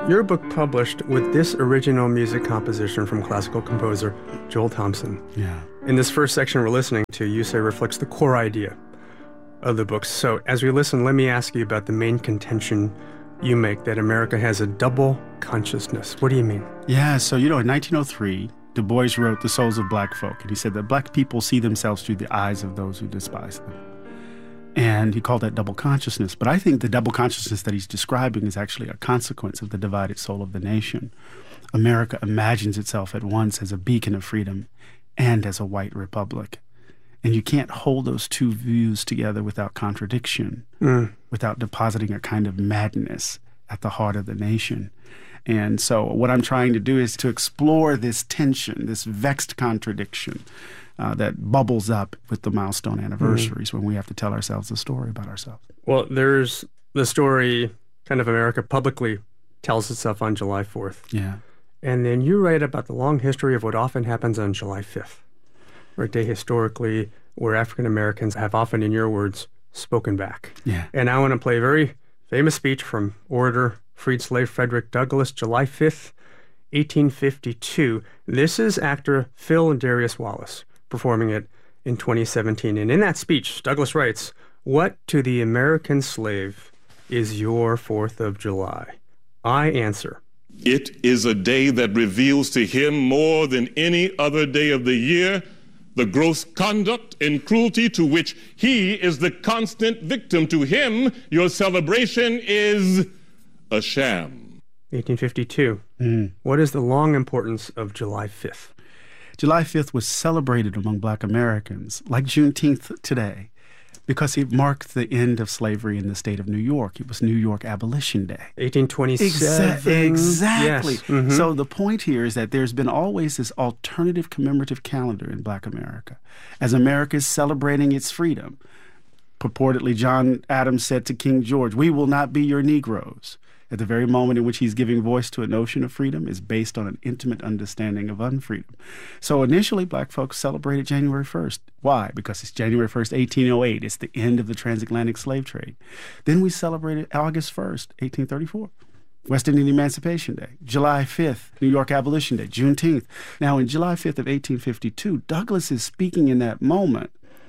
Your book published with this original music composition from classical composer Joel Thompson. Yeah. In this first section we're listening to, you say reflects the core idea of the book. So as we listen, let me ask you about the main contention you make, that America has a double consciousness. What do you mean? Yeah, so, in 1903, Du Bois wrote The Souls of Black Folk, and he said that black people see themselves through the eyes of those who despise them. And he called that double consciousness. But I think the double consciousness that he's describing is actually a consequence of the divided soul of the nation. America imagines itself at once as a beacon of freedom and as a white republic. And you can't hold those two views together without contradiction, without depositing a kind of madness at the heart of the nation. And so what I'm trying to do is to explore this tension, this vexed contradiction that bubbles up with the milestone anniversaries when we have to tell ourselves a story about ourselves. Well, there's the story, kind of America publicly tells itself on July 4th. Yeah. And then you write about the long history of what often happens on July 5th, or a day historically where African Americans have often, in your words, spoken back. Yeah. And I want to play a very famous speech from orator, freed slave Frederick Douglass, July 5th, 1852. This is actor Phil Darius Wallace performing it in 2017. And in that speech, Douglass writes, "What to the American slave is your 4th of July? I answer, it is a day that reveals to him more than any other day of the year the gross conduct and cruelty to which he is the constant victim. To him, your celebration is a sham." 1852. What is the long importance of July 5th? July 5th was celebrated among Black Americans, like Juneteenth today, because it marked the end of slavery in the state of New York. It was New York Abolition Day. 1827. Exactly. Yes. So the point here is that there's been always this alternative commemorative calendar in Black America. As America is celebrating its freedom, purportedly John Adams said to King George, "We will not be your Negroes." At the very moment in which he's giving voice to a notion of freedom is based on an intimate understanding of unfreedom. So initially, Black folks celebrated January 1st. Why? Because it's January 1st, 1808. It's the end of the transatlantic slave trade. Then we celebrated August 1st, 1834. West Indian Emancipation Day. July 5th, New York Abolition Day. Juneteenth. Now, in July 5th of 1852, Douglass is speaking in that moment.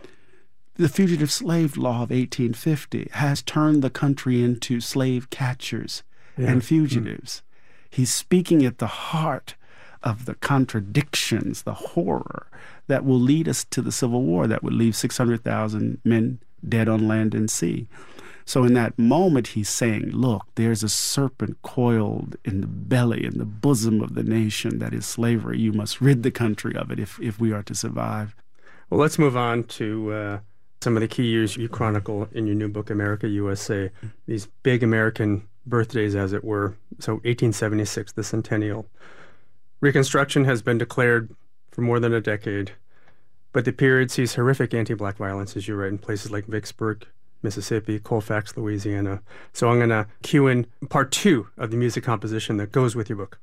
The Fugitive Slave Law of 1850 has turned the country into slave catchers and fugitives. He's speaking at the heart of the contradictions, the horror that will lead us to the Civil War that would leave 600,000 men dead on land and sea. So in that moment, he's saying, look, there's a serpent coiled in the belly, in the bosom of the nation that is slavery. You must rid the country of it if we are to survive. Well, let's move on to some of the key years you chronicle in your new book, America, USA, these big American birthdays, as it were. So 1876, the centennial. Reconstruction has been declared for more than a decade, but the period sees horrific anti-Black violence, as you write, in places like Vicksburg, Mississippi, Colfax, Louisiana. So I'm going to cue in part 2 of the music composition that goes with your book.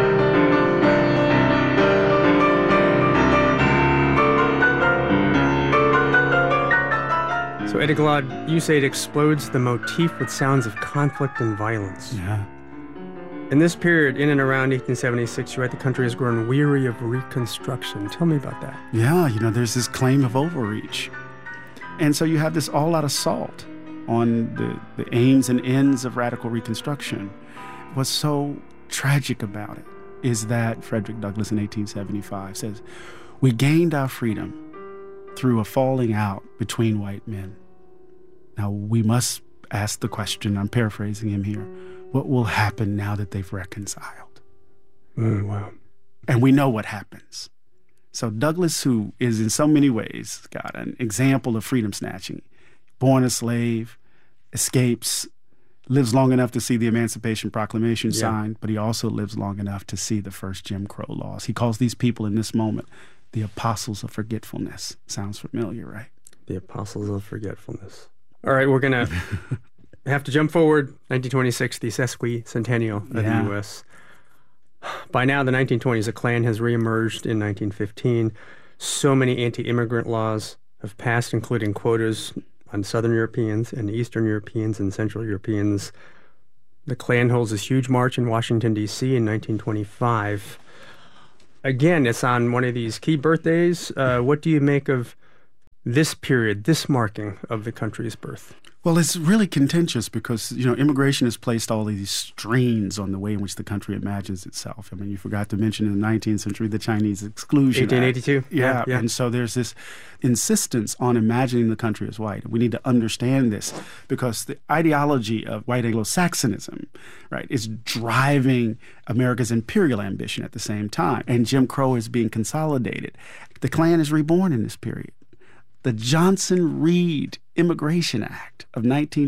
So, Eddie Glaude, you say it explodes the motif with sounds of conflict and violence. Yeah. In this period, in and around 1876, you write the country has grown weary of reconstruction. Tell me about that. Yeah, there's this claim of overreach. And so you have this all-out assault on the aims and ends of radical reconstruction. What's so tragic about it is that Frederick Douglass in 1875 says, "We gained our freedom through a falling out between white men." Now, we must ask the question, I'm paraphrasing him here, what will happen now that they've reconciled? Wow. And we know what happens. So Douglass, who is in so many ways, God, an example of freedom snatching, born a slave, escapes, lives long enough to see the Emancipation Proclamation signed, but he also lives long enough to see the first Jim Crow laws. He calls these people in this moment the apostles of forgetfulness. Sounds familiar, right? The apostles of forgetfulness. All right, we're going to have to jump forward. 1926, the sesquicentennial of the U.S. By now, the 1920s, a Klan has reemerged in 1915. So many anti-immigrant laws have passed, including quotas on Southern Europeans and Eastern Europeans and Central Europeans. The Klan holds this huge march in Washington, D.C. in 1925. Again, it's on one of these key birthdays. What do you make of this period, this marking of the country's birth? Well, it's really contentious because, immigration has placed all these strains on the way in which the country imagines itself. I mean, you forgot to mention in the 19th century, the Chinese Exclusion 1882. Act. Yeah. And so there's this insistence on imagining the country as white. We need to understand this because the ideology of white Anglo-Saxonism, right, is driving America's imperial ambition at the same time. And Jim Crow is being consolidated. The Klan is reborn in this period. The Johnson-Reed Immigration Act of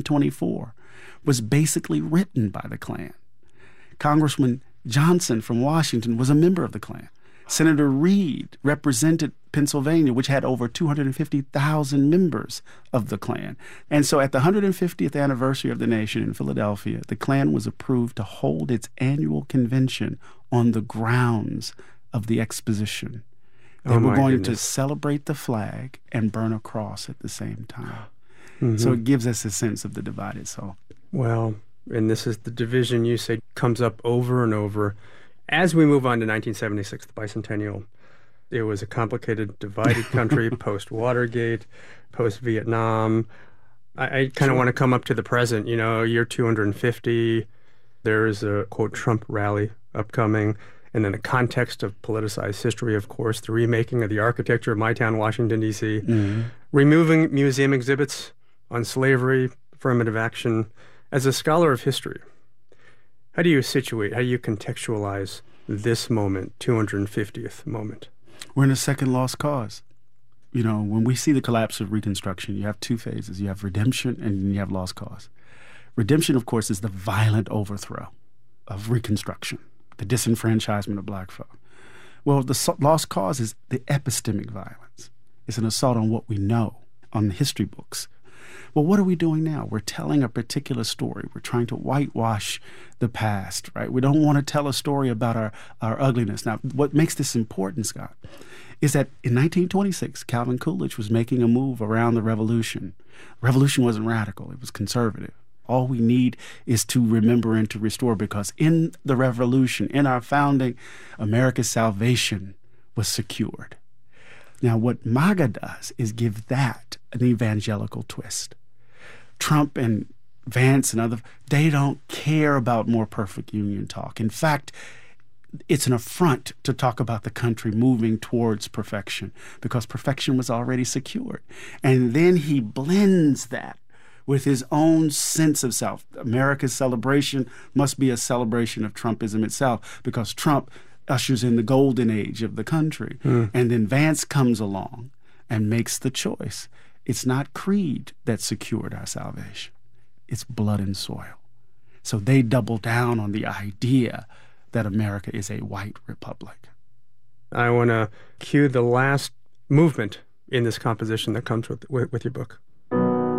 1924 was basically written by the Klan. Congressman Johnson from Washington was a member of the Klan. Senator Reed represented Pennsylvania, which had over 250,000 members of the Klan. And so at the 150th anniversary of the nation in Philadelphia, the Klan was approved to hold its annual convention on the grounds of the Exposition. They were going to celebrate the flag and burn a cross at the same time. Mm-hmm. So it gives us a sense of the divided soul. Well, and this is the division you say comes up over and over. As we move on to 1976, the bicentennial, it was a complicated, divided country, post-Watergate, post-Vietnam. I kind of want to come up to the present, year 250. There is a, quote, Trump rally upcoming. And then the context of politicized history, of course, the remaking of the architecture of my town, Washington, D.C., removing museum exhibits on slavery, affirmative action. As a scholar of history, how do you contextualize this moment, 250th moment? We're in a second lost cause. When we see the collapse of Reconstruction, you have two phases. You have redemption and then you have lost cause. Redemption, of course, is the violent overthrow of Reconstruction, the disenfranchisement of black folk. Well, the lost cause is the epistemic violence. It's an assault on what we know, on the history books. Well, what are we doing now? We're telling a particular story. We're trying to whitewash the past, right? We don't want to tell a story about our ugliness. Now, what makes this important, Scott, is that in 1926, Calvin Coolidge was making a move around the revolution. Revolution wasn't radical. It was conservative. All we need is to remember and to restore, because in the revolution, in our founding, America's salvation was secured. Now, what MAGA does is give that an evangelical twist. Trump and Vance and others, they don't care about more perfect union talk. In fact, it's an affront to talk about the country moving towards perfection, because perfection was already secured. And then he blends that with his own sense of self. America's celebration must be a celebration of Trumpism itself, because Trump ushers in the golden age of the country. And then Vance comes along and makes the choice. It's not creed that secured our salvation. It's blood and soil. So they double down on the idea that America is a white republic. I want to cue the last movement in this composition that comes with your book.